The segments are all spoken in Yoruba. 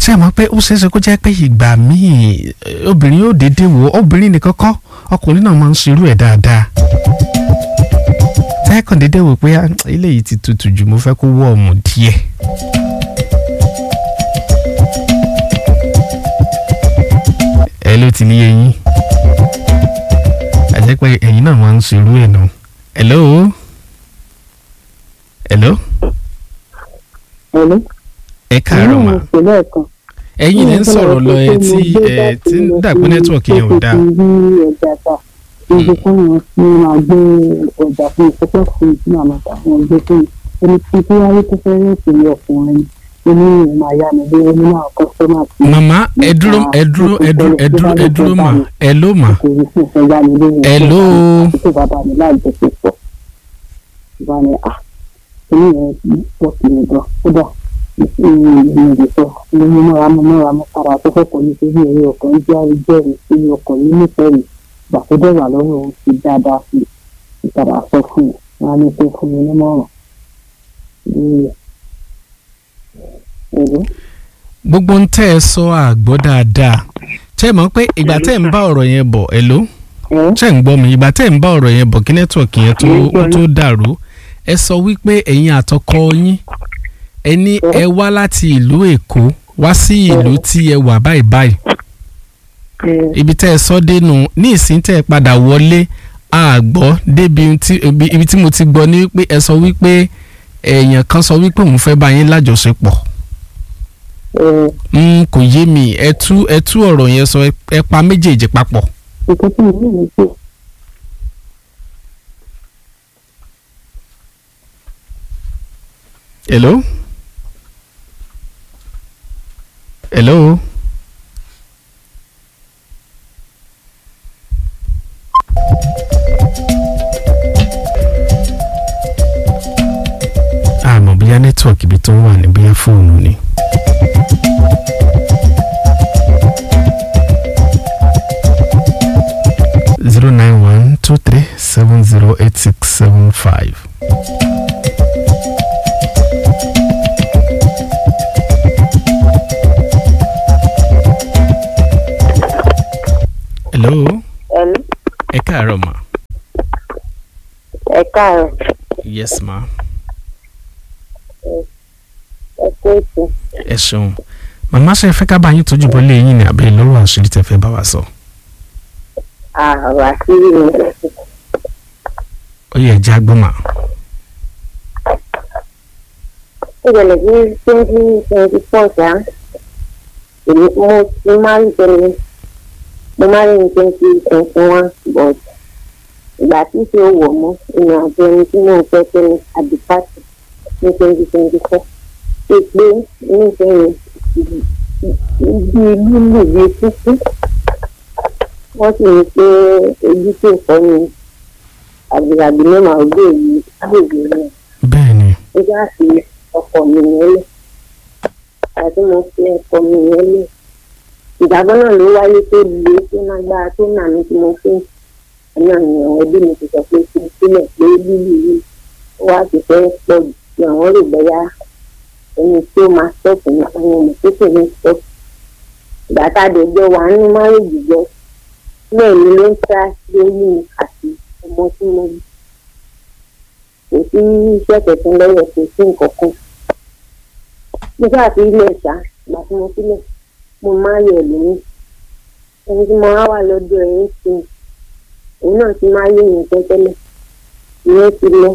ṣé ẹ mọ̀ pé ó ṣeéṣe kó jẹ́ pé ìgbà míì obìnrin yóò déédéé wò obìnrin nìkan kọ́ ọkùnrin náà máa ń ṣerú ẹ̀ dáadáa tẹ́ẹ̀kan déédéé wò pé ilé yìí ti tutù jù mo fẹ́ kó wọ́ ọmọ díẹ̀. ẹ ló ti ní eyín àjẹ́ pé ẹ̀yin náà máa ń ṣerú ẹ̀ náà. hello. hello. hello. ẹ káàárọ̀ mà. ẹ̀yin lẹ ń sọ̀rọ̀ lọ ẹ tí ń dàgbé nẹ́tíwọ̀kì yẹn ò dáa. ibi kan wọn fi máa gbé ọjà fún ìfẹ́fẹ́ fún ìdí àmọ́ àwọn ọgbẹ́ fún ẹni tí tí wáyé tó fẹ́ rẹ̀ sí ọkùnrin inú ìrìn máa yá mi lé ẹni náà kọ́sọ́mà tí. màmá ẹ dúró mà ẹ ló mà ẹ ló. tó bàbá mi láìjọṣepọ̀ bá ní ẹni yẹn pọ̀ sí mi gan kódà ìgbìyànjú sọ ní mọ́ra padà tó fẹ́kọ̀ọ́ ní sórí ẹ̀rí ọkàn jẹ́rìí sí ọkàn ní nífẹ̀ẹ́ mi gbàgbọ́dọ̀ wà lọ́wọ́ òun ti dáadáa sí ìpadà sọ fún mi wọn á ní kó fún mi nímọ̀ràn. gbogbo ń tẹ́ ẹ sọ àgbọ́ dáadáa ṣé ẹ mọ̀ pé ìgbà tẹ́ ẹ ń bá ọ̀rọ̀ yẹn bọ̀ ẹ ló ṣé ń gbọ́ mi ìgbà tẹ́ ẹ ń bá ọ̀rọ̀ yẹn bọ̀ kí nẹ́tíwọ̀kì yẹn tó dàrú ẹ sọ wípé ẹ̀yin àtọkọ yín ẹ ní ẹ wá láti ìlú Èkó wá sí ìlú tí ẹ wà báyìí ibi tẹ́ ẹ sọ dénú ní ìsín tẹ́ ẹ padà wọlé àgbọ́ débi ibi tí mo ti gbọ́ ní wípé ẹ sọ wípé èèyàn kan sọ wípé òun fẹ́ bá yín lájọṣepọ̀ kò yé mi ẹ tú ọ̀rọ̀ yẹn sọ ẹ pa méjèèjì papọ̀. hello. hello. àmọ́ bóyá nẹ́tíwọ̀kì ibi tó wà ní bóyá fóònù ni. zero 9123708675. hello. hello. ẹ káàárọ̀ ma. ẹ káàárọ̀. yes ma. ẹ kú ètò. ẹ ṣeun màmá ṣe fẹ́ ká bá yín tójú bọ́ lé yín ní abẹ́ lọ́rọ̀ àṣírí tẹ́ fẹ́ bá wa sọ. àwa sí mi. ó yẹ ẹja gbọ́ mà. ó bẹ̀rẹ̀ sí 2024 ṣá mo ti máa ń tẹ̀lé mo máa ń rìn 2021 but ìgbà tí ṣe ó wọ̀ mọ́ ìrìn àjò ẹni tí mò ń fẹ́ tẹ́lẹ̀ àdìpáàtì ní 2024 ṣe pé nífẹ̀ẹ́ ibi lílù bíi títí wọ́n sì ní pé ojú tó fọ́ ni àgbèrègbè náà máa gbé èyí gbègbè náà. bẹ́ẹ̀ ni. ó bá fi ọkọ mi yẹn lẹ̀ àti mo fi ọkọ mi yẹn lẹ̀ ìgbàgbọ́ náà ló wáyé tó le tó lágbára tó nà mí tí mo fún ẹ̀nà ìyẹn ẹbí mi ti sọ pé kí n sílẹ̀ pé lílù yìí ó wá ti fẹ́ pọ̀ jù àwọn rò bẹ́yà ẹni tí ó máa sọ́ọ̀fù ní àwọn ọmọ tó kò ní sọ́ọ̀fù ìgbà tá a dẹ̀ jọ wà ní márùn-ún jọ náà ni ló ń ta lórí àti ọmọ tí mo bí kò sí iṣẹ́ kẹ̀kẹ́ lọ́wọ́ kò sí nǹkan kan mo sáà fi ilé ẹ̀ṣá ìgbà tí mo sílẹ̀ mo máa yẹ̀ lóyún ẹni tí mo wá wà lọ́dọ̀ ẹ̀ ń sìn òun náà ti máa yé yẹn tẹ́tẹ́lẹ̀ ìyẹn ti lọ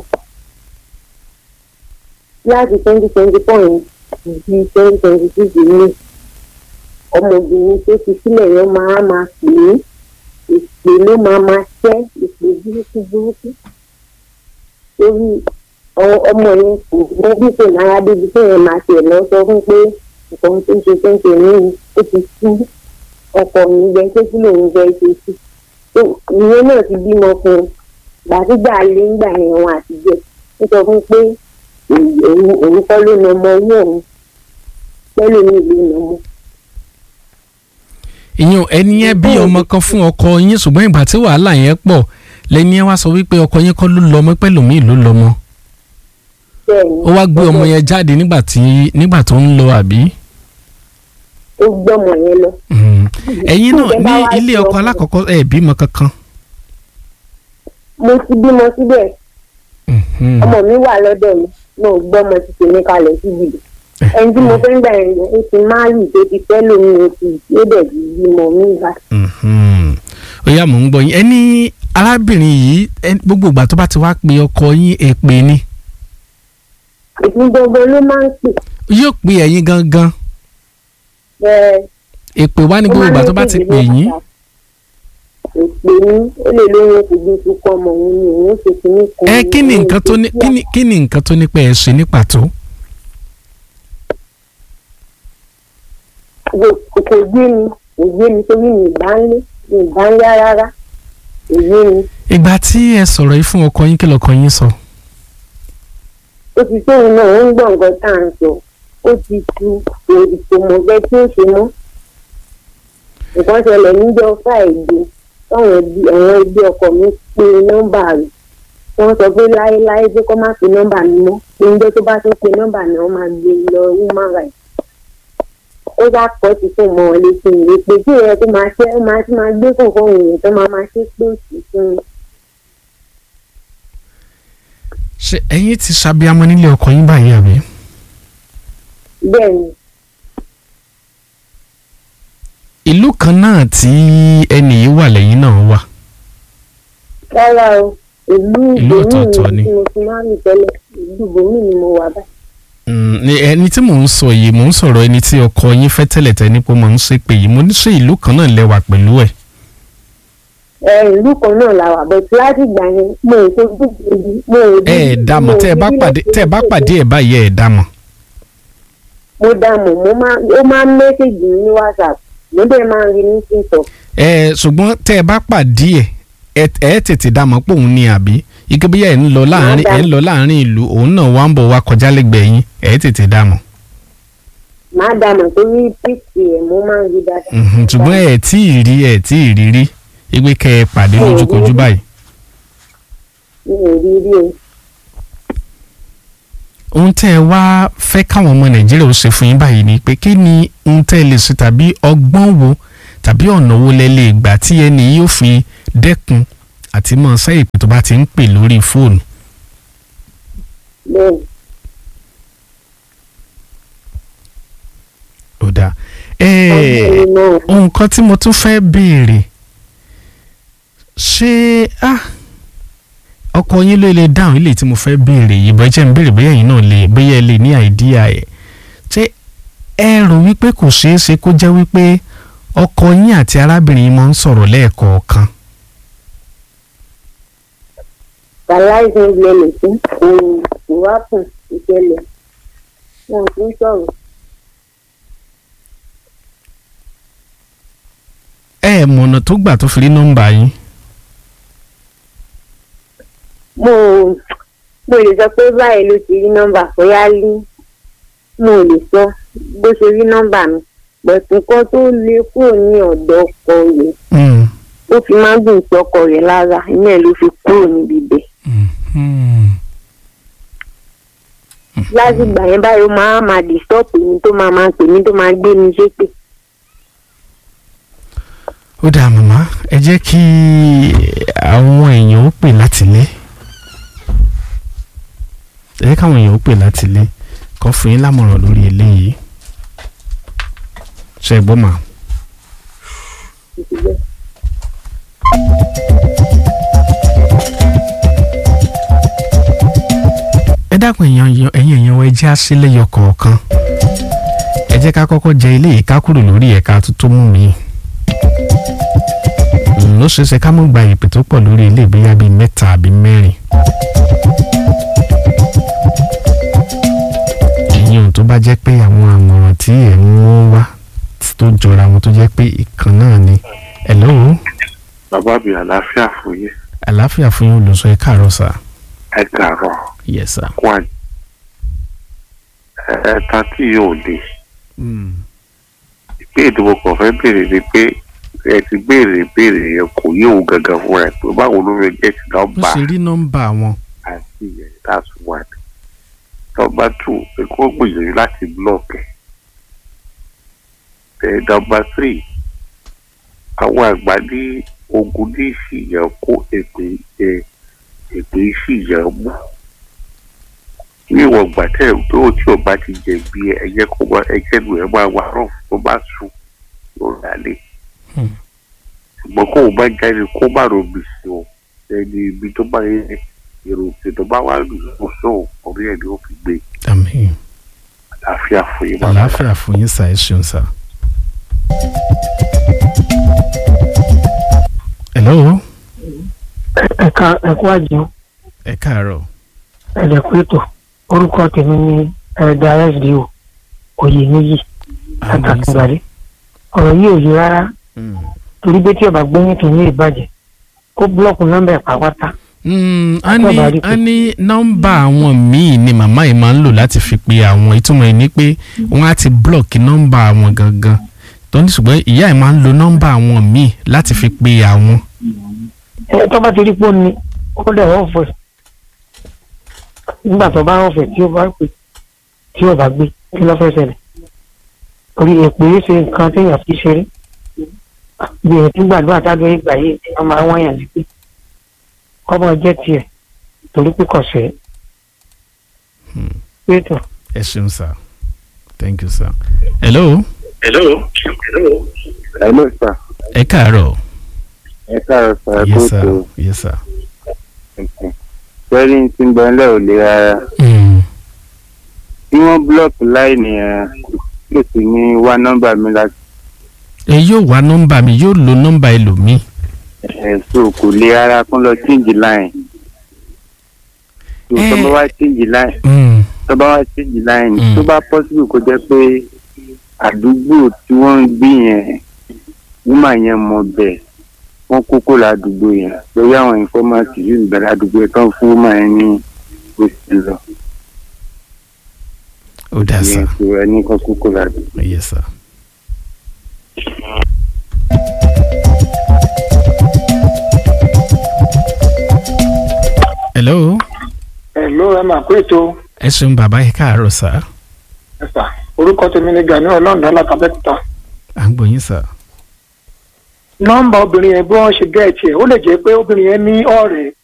láti 2024 di 2026 ní ọmọbìnrin tó ti sílẹ̀ yẹn máa pè é ìpè ló máa ṣẹ́ ìpè burúkú torí ọmọ yẹn kò gbọ́ bí kò náírà débi tó yẹn máa ṣe lọ sọ fún pé nǹkan tó ń ṣe ní ó ti tú ọkọ mi jẹ pé kí lòun jẹ ṣe sí ìyẹn náà ti bímọ fún un gbàtígbà lé ńgbà yẹn wọn àti jẹ ó sọ fún pé òun kọ́ ló nà ọmọ owó òun pẹ́lú mi ìlú nà ọmọ. ìyẹn ẹni yẹn bí ọmọ kan fún ọkọ yín ṣùgbọ́n ìgbà tí wàhálà yẹn pọ̀ lẹ́ni yẹn wá sọ wípé ọkọ yín kọ́ ló lọ́mọ pẹ́lòmíì ló lọ́mọ. ó wá gbé ọmọ yẹn jáde nígbà tó ń lọ àbí. ó gbọ́mọ yẹn lọ. ẹ̀yin náà ní ilé ọkọ alákọ̀ọ́kọ́ ẹ̀ bímọ kankan. mo ti bímọ síbẹ̀ ọmọ mi wà lọ́dọ̀ mi mo gbọ́mọ ti tèmi kalẹ̀ síbi ẹni tí mo fẹ́ ń gbà yẹn ó ti máa yìí tó ti fẹ́ lómi oṣù yóò dẹ̀ ti bímọ mi gbà. ó yá mò ń gbọ́ yín ẹni arábìnrin yìí gbogbo ìgbà tó bá ti wá pe ọkọ yín èpè ni. èmi gbogbo ló máa ń pè. yóò pe ẹ̀yin gangan. èpè wá ní gbogbo ìgbà tó bá ti pè yín. èpè ní ó lè lóyún oṣù bíi tó kọ́ ọmọ òun ni òun ṣe kínní kan. kí ni nǹkan tó ní pé ẹ ṣe ní pàtó. kò gbé mi torí mi ìbá ń yá rárá kò gbé mi. ìgbà tí ẹ sọ̀rọ̀ yìí fún ọkọ yín kí lọkọ yín sọ. ó ti tóun náà ó ń gbọ́ nǹkan tá à ń sọ ó ti tu ìtòmọ̀gbẹ́ tí ó ṣe mọ́. nǹkan ṣẹlẹ̀ níjọ́ Friday táwọn ẹbí ọkọ mi pe nọ́mbà rẹ̀ wọ́n sọ pé láéláé pé kó má pe nọ́mbà mi mọ́ pé níjọ́ tó bá tún pe nọ́mbà náà wọ́n máa gbé lọ human rights. ó bá kọ́ ti fún ọmọ létí ìwé pé kí ẹ tó máa ṣe ó máa gbé kọ̀ọ̀kan èèyàn tó máa ṣe pé òsì fún un. ṣé ẹ̀yin ti ṣàbíamọ nílé ọkọ yín báyìí àbí. bẹ́ẹ̀ni. ìlú kan náà tí ẹnì yìí wà lẹ́yìn náà wà. rárá o ìlú ọ̀tọ̀ọ̀tọ̀ ni. tí mo ti máa ń tẹ́lẹ̀ ìlú bòmí ni mo wà báyìí. ẹni tí mò ń sọ yìí mò ń sọ̀rọ̀ ẹni tí ọkọ yín fẹ́ tẹ́lẹ̀ tẹ́ nípò mò ń ṣe pé yìí mo ní ṣe ìlú kan náà lẹ́wà pẹ̀lú ẹ̀. ìlú kan náà la wà bẹ́ẹ̀ tí láti gbà yẹn mo ò tó gbèdébi mo ò bí. ẹ dàmọ̀ tẹ́ ẹ bá pàdé ẹ̀ báyìí ẹ̀ dàmọ̀. mo dàmọ̀ ó máa ń mẹ́sẹ̀gì mi ní WhatsApp mo dẹ̀ máa ń rí ní TikTok. ṣùgbọ́n tẹ́ ẹ bá pàdé ẹ tètè dàmọ̀ pé òun ni àbí ike bí ẹ ń lọ láàrin ìlú òun náà wá ń bọ̀ wá kọjá lẹ́gbẹ̀ẹ́ yín ẹ tètè dàmọ̀. máa dàmọ̀ tó ní píìtì ẹ̀ mo máa ń rí dáadáa. ṣùgbọ́n ẹ tí ì rí igbe kẹ ẹ pàdé lójúkojú báyìí. mi ò rí rí o. ohun tẹ́ ẹ wá fẹ́ káwọn ọmọ Nàìjíríà ó ṣe fún yín báyìí ni pé kí ni ohun tẹ́ ẹ lè ṣe tàbí ọgbọ́n wo tàbí ọ̀nà wo lẹ lè gbà tí ẹni yóò fi dẹ́kun àti mọ̀ sẹ́yìn pé tó bá ti ń pè lórí fóònù. bẹ́ẹ̀ni. ó dáa ohun kan tí mo tún fẹ́ béèrè ṣé ọkọ yín ló lè dáhùn ilé tí mo fẹ́ béèrè yìí bọ́ jẹ́ ń béèrè bóyá ẹ̀yin náà lè bóyá ẹ lè ní àìdíyà ẹ̀ ṣé ẹ rò wípé kò ṣeé ṣe kó jẹ́ wípé ọkọ yín àti arábìnrin yìí máa ń sọ̀rọ̀ lẹ́ẹ̀kọ̀ọ̀kan. aláìsàn ìgbẹ́lẹ̀ fún ìwákùn ìṣẹ̀lẹ̀ wọn kì í sọ̀rọ̀. ẹ mọ̀nà tó gbà tó fi rí nọ́mbà yín. mo lè sọ pé báyìí ló ti rí nọ́mbà bóyá mo lè sọ bó ṣe rí nọ́mbà mi bẹ̀sùn kan tó lè kúrò ní ọ̀dọ̀ ọkọ rẹ̀ ó fi máa ń gùn sí ọkọ rẹ̀ lára inú ẹ̀ ló fi kúrò níbi ibẹ̀. láti ìgbà yẹn báyìí ó máa dìstọ́pù mi tó máa pè mí tó máa gbé mi ṣépè. ó dáa màmá ẹ jẹ́ kí àwọn èèyàn ó pè láti ilé ẹ jẹ́ káwọn èèyàn ó pè láti ilé kó fún yín lámọ̀ràn lórí eléyìí ṣe é gbọ́ mà. ẹ dákun ẹ̀yin èèyàn wa ẹ jẹ́ àṣìlẹ́yọ kọ̀ọ̀kan ẹ jẹ́ ká kọ́kọ́ jẹ eléyìí ká kúrò lórí ẹ̀ka tuntun mú mi ló ṣeéṣe ká mọ̀ gba ìpè tó pọ̀ lórí ilé ìgbéyà bíi 3 àbí 4. èyí ohun tó bá jẹ́ pé àwọn àmọ̀ràn tí ẹ̀ ń mú wá tó jọra wọn tó jẹ́ pé ìkan náà ni. hello. bàbá mi àlàáfíà fún yín. àlàáfíà fún yín olùsọ ẹ káàárọ̀ sà. ẹ káàárọ̀. yes sir. wọ́n ẹ̀ẹ́ta tí yóò dé. ìpè ìdìbò kan fẹ́ béèrè ni pé ẹ ti béèrè yẹn kò yé òun gangan fún ẹ pé báwo ló fẹ́ jẹ́ ti nọ́mbà. bó ṣe rí nọ́mbà wọn. àti ìyẹn that's one. nọ́mbà two ẹ kó gbìyànjú láti blọọkì. Number 3, àwọn àgbà ní ogun ní ìṣìyàn kó èpè ìṣìyàn mú. Ní ìwọ̀n ìgbà tẹ̀ tó tí ọba ti jẹ̀bi ẹ̀jẹ̀ kó wá ẹ̀jẹ̀ lù ẹ̀ máa wà rọ̀ tó bá sùn ló rálé. Ṣùgbọ́n kó o bá jáde kó má robi sí o ẹni ibi tó bá yẹ èrò tó bá wà lù ú sọ orí ẹ̀ ni ó fi gbé. àmín. Àlàáfíà fún yín. àlàáfíà fún yín sà, ẹ ṣeun sà. hello. ẹ̀kú àjẹun ẹ káàárọ̀. ẹ̀dẹ̀kú ètò orúkọ tèmi ní ẹ̀dà sdo òye méjì àtàkùnbàdé ọ̀rọ̀ yìí ò yí rárá torí bí tí ọba gbóyún kì í ní ìbàjẹ́ kó búlọ́ọ̀kù nọ́mbà ẹ̀ pàápàá. a ní nọ́mbà àwọn míì ni màmá yìí máa ń lò láti fi pe àwọn, ìtumọ̀ ẹ̀ ní pé wọ́n á ti blọ́ọ̀kì nọ́mbà àwọn gangan tó ní ṣùgbọ́n ìyá ẹ̀ máa ń lo nọ́mbà àwọn míì láti fi pe àwọn. tó bá ti rí pé ní ó dẹ̀ ọ̀fẹ́ nígbà tó bá ọ̀fẹ́ tí ó bá pè tí ó bá gbé kí ló fẹ́ ṣẹlẹ̀ orí èpè yìí ṣe nǹkan téèyàn fi ṣeré bí èyí tí gbàdúrà tábí ìgbà yìí tí wọ́n máa wáyàn sí pé kọ́mọ jẹ́ tiẹ̀ torí pé kò ṣe é tó. ẹ ṣeun sir, thank you sir. hello. Hello, sir. ẹ káàárọ̀. Ẹ káàárọ̀ sir. yes sir, yes sir. Sẹ́rí tí ń bọ̀ ńlẹ̀ ò lè rárá. Tí wọ́n búlọ́ọ̀kì láìní yóò sì ní wá nọ́mbà mi láti. ẹ yóò wá nọ́mbà mi, yóò lo nọ́mbà ẹlòmíì. So kò lè rárá kán lọ change line. tó bá wá change line. tó bá wá change line tó bá possible kó jẹ́ pé àdúgbò tí wọ́n ń gbé yẹn woman yẹn mọ̀ bẹ́ẹ̀ wọ́n kókó ládùúgbò yẹn lórí àwọn informant yìí ń bẹ̀rẹ̀ àdúgbò yẹn tán fún woman yẹn ní oṣù lọ. ó dá sá. ìyẹn tó ẹni kan kókó ládùúgbò. yes sir. hello. hello ẹ máa kó ètò. ẹ ṣeun bàbá ẹ káàárọ̀ sá. ẹ sà orúkọ tèmi ní Gani Ọlọ́run látàbẹ́kúta. à ń gbọ́ yín sá. nọ́mbà obìnrin yẹn bí wọ́n ṣe gẹ́ẹ̀tì ẹ̀ ó lè jẹ́ pé obìnrin yẹn ní ọ̀rẹ́